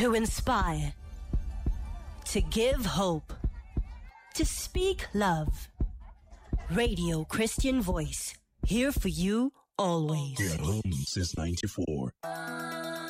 To inspire, to give hope, to speak love. Radio Christian Voice, here for you always. Here at home since 94.